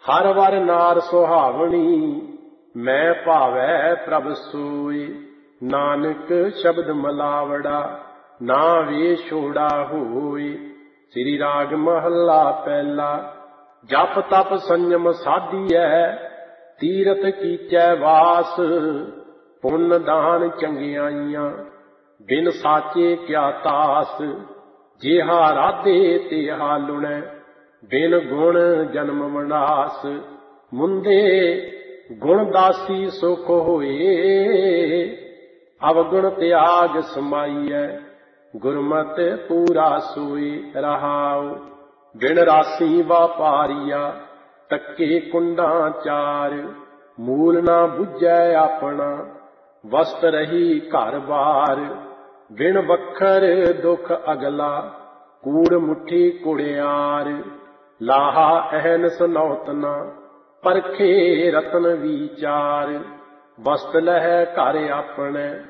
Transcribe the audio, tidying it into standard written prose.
हर वर नार सुहावनी, मैं भावै प्रभ सोई। नानक शब्द मलावड़ा, ना वे छोड़ा होई। श्री राग महला पहला। जप तप संयम साधियै, तीरथ कीचै वास। पुन दान चंगियाइयां, बिन साचे क्या तास। जेहा राधे तेहा लुणै, बिन गुण जन्म विनाश। मुंदे गुण दासी सुख होए, अवगुण त्याग समाइयै। गुरमत पूरा सोई रहाओ, बिन रासी वापारिया। तक्के कुंडा चार, मूल ना बुझै अपना। वस्त रही घर बार, बिन वखर दुख अगला। कूड़ मुट्ठी कुड़ियार, लाहा अहनस नौतना। परखे रतन विचार, वस्त लहै घर अपने।